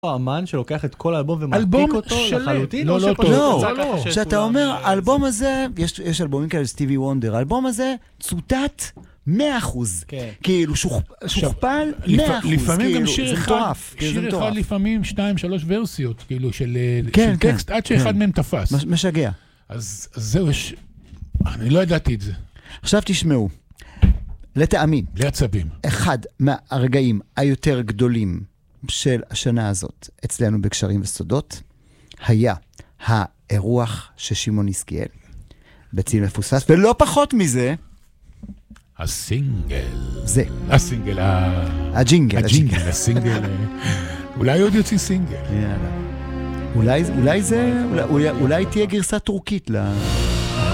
אמן שלוקח את כל האלבום ומעתיק אותו לחלוטין? לא, שאתה אומר, האלבום הזה, יש אלבומים כאלה סטיבי וונדר, האלבום הזה צוטט 100%, כאילו שוכפל 100%, לפעמים גם שיר אחד, לפעמים 2-3 ורסיות, כאילו של טקסט, עד שאחד מהם תפס. משגע. אז זהו, אני לא ידעתי את זה. עכשיו תשמעו, לטעמי, לעצבים. אחד מהרגעים היותר גדולים של השנה הזאת אצלנו בקשרים וסודות, היה האירוח של שמעון יזקיאל בציל מפוספס, ולא פחות מזה, הסינגל. זה. הסינגל. הג'ינגל. הסינגל. אולי עוד יוציא סינגל. אולי תהיה גרסה טורקית